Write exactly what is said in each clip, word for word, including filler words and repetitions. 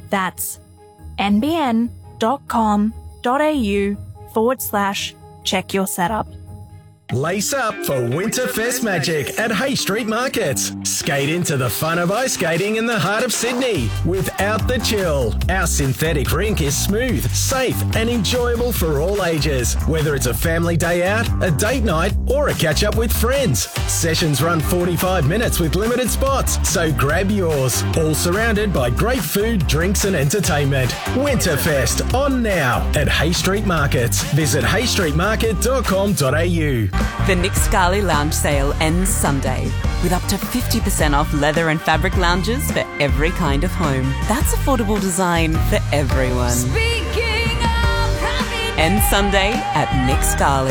That's nbn.com.au forward slash check your setup. Lace up for Winterfest magic at Hay Street Markets. Skate into the fun of ice skating in the heart of Sydney without the chill. Our synthetic rink is smooth, safe and enjoyable for all ages. Whether it's a family day out, a date night or a catch up with friends. Sessions run forty-five minutes with limited spots, so grab yours. All surrounded by great food, drinks and entertainment. Winterfest on now at Hay Street Markets. Visit hay street market dot com dot a u. The Nick Scali Lounge sale ends Sunday with up to fifty percent off leather and fabric lounges for every kind of home. That's affordable design for everyone. Speaking of happy Ends Sunday at Nick Scali.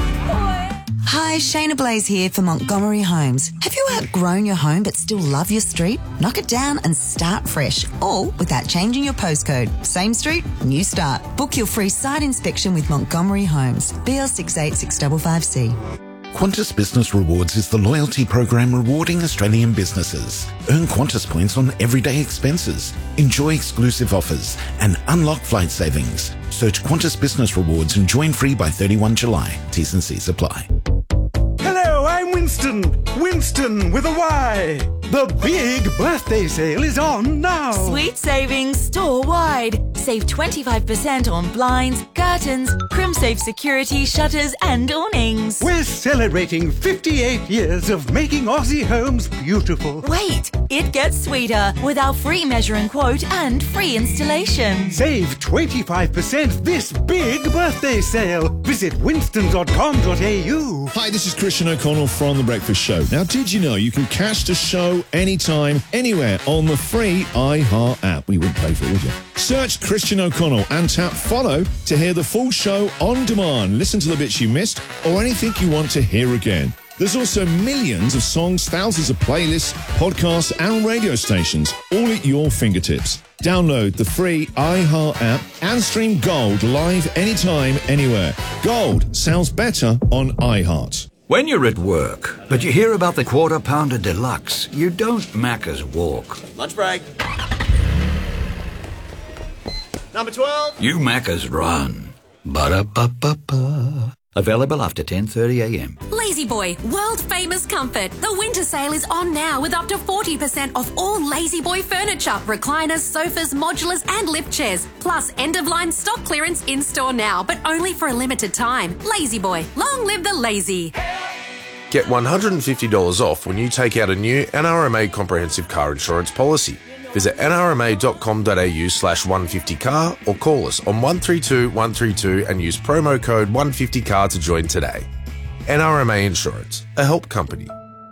Hi, Shayna Blaze here for Montgomery Homes. Have you outgrown your home but still love your street? Knock it down and start fresh, all without changing your postcode. Same street, new start. Book your free site inspection with Montgomery Homes. B L six eight six five five C. Qantas Business Rewards is the loyalty program rewarding Australian businesses. Earn Qantas points on everyday expenses, enjoy exclusive offers, and unlock flight savings. Search Qantas Business Rewards and join free by thirty-first of July. T's and C's apply. Hello, I'm Winston. Winston with a Y. The big birthday sale is on now. Sweet savings store-wide. Save twenty-five percent on blinds, curtains, CrimSafe security, shutters and awnings. We're celebrating fifty-eight years of making Aussie homes beautiful. Wait, it gets sweeter with our free measure and quote and free installation. Save twenty-five percent this big birthday sale. Visit winston dot com dot a u. Hi, this is Christian O'Connell from The Breakfast Show. Now, did you know you can catch the show anytime, anywhere on the free iHeart app? We wouldn't pay for it, would you? Search Christian O'Connell and tap follow to hear the full show on demand. Listen to the bits you missed or anything you want to hear again. There's also millions of songs, thousands of playlists, podcasts and radio stations, all at your fingertips. Download the free iHeart app and stream Gold live anytime, anywhere. Gold sounds better on iHeart. When you're at work, but you hear about the Quarter Pounder Deluxe, you don't Macca's walk. Lunch break. Number twelve. You Macca's run. Ba-da-ba-ba-ba. Available after ten thirty a m. La-Z-Boy, world famous comfort. The winter sale is on now with up to forty percent off all La-Z-Boy furniture, recliners, sofas, modulars and lift chairs. Plus end-of-line stock clearance in store now, but only for a limited time. La-Z-Boy, long live the lazy. Get one hundred fifty dollars off when you take out a new N R M A comprehensive car insurance policy. Visit n r m a dot com dot a u slash one fifty car or call us on one three two one three two and use promo code one fifty car to join today. N R M A Insurance, a help company.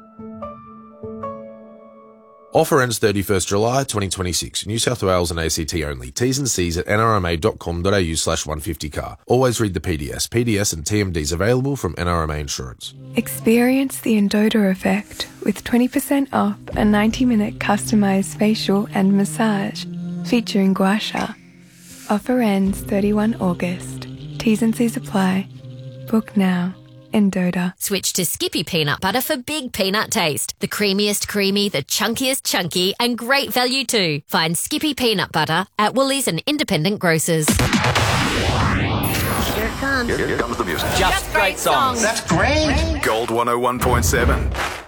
Offer ends thirty-first of July twenty twenty-six. New South Wales and A C T only. T's and C's at n r m a dot com dot a u slash one fifty car. Always read the P D S. P D S and T M Ds available from N R M A Insurance. Experience the Endota effect with twenty percent off a ninety minute customised facial and massage featuring gua sha. Offer ends thirty-first of August. T's and C's apply. Book now. Endota. Switch to Skippy Peanut Butter for big peanut taste. The creamiest creamy, the chunkiest chunky, and great value too. Find Skippy Peanut Butter at Woolies and independent grocers. Here it comes. Here, here comes the music. Just, Just great songs. That's great. Gold one oh one point seven.